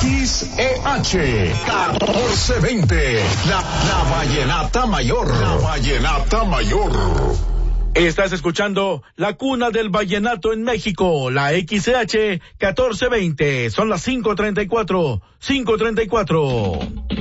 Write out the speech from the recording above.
XEH 1420, la Vallenata Mayor. La Vallenata Mayor. Estás escuchando La Cuna del Vallenato en México, la XH 1420. Son las 5:34.